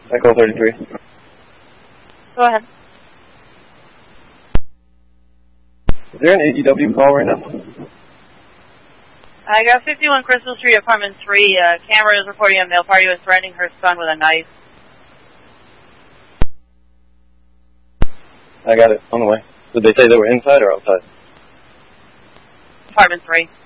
Echo 33. Go ahead. Is there an AEW call right now? I got 51 Crystal Street, apartment 3. Camera is reporting a male party was threatening her son with a knife. I got it. On the way. Did they say they were inside or outside? Apartment 3.